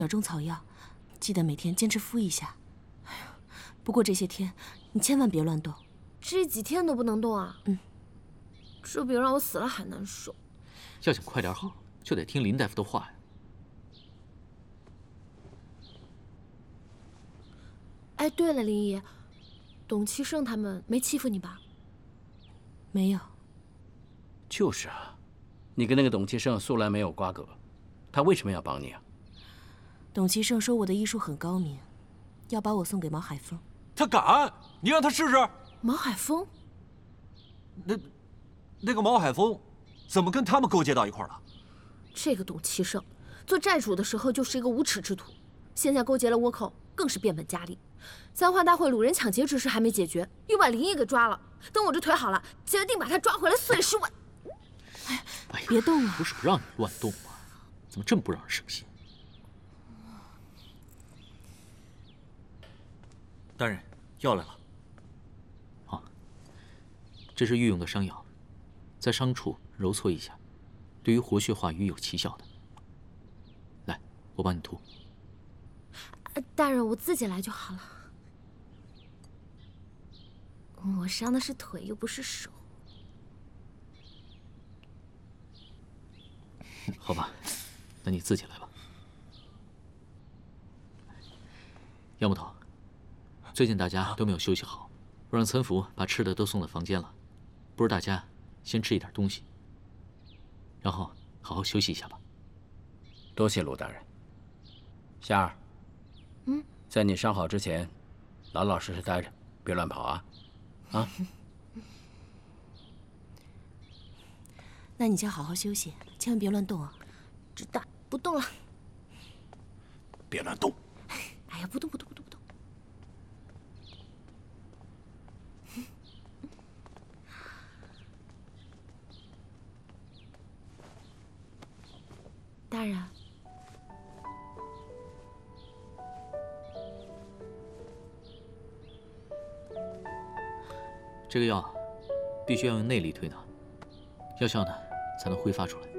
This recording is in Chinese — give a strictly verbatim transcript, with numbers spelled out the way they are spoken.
小中草药，记得每天坚持敷一下。哎呀，不过这些天你千万别乱动。 这几天都不能动啊？ 嗯， 这比让我死了还难受。 要想快点好，就得听林大夫的话呀。 哎，对了，林姨，董其胜他们没欺负你吧？ 没有。 就是啊，你跟那个董其胜素来没有瓜葛，他为什么要帮你啊？ 董其胜说我的医术很高明，要把我送给毛海峰。 他敢？你让他试试。 毛海峰？ 那，那个毛海峰，怎么跟他们勾结到一块儿了？ 这个董其胜，做债主的时候就是一个无耻之徒，现在勾结了倭寇，更是变本加厉。簪花大会掳人抢劫之事还没解决，又把林毅给抓了。等我这腿好了，决定把他抓回来碎尸万。 哎，别动啊！ 不是不让你乱动吗？怎么这么不让人省心？ 大人，药来了。 啊，这是御用的伤药，在伤处揉搓一下，对于活血化瘀有奇效的。来，我帮你涂。 大人，我自己来就好了。我伤的是腿，又不是手。 好吧，那你自己来吧。杨木头，最近大家都没有休息好，我让岑福把吃的都送到房间了。不如大家先吃一点东西，然后好好休息一下吧。 多谢陆大人。夏儿， 嗯， 在你伤好之前，老老实实待着，别乱跑啊！啊。 那你就好好休息，千万别乱动啊！ 知道，不动了。 别乱动。 哎呀，不动不动不动不动。大人， 这个药必须要用内力推拿，药效呢才能挥发出来。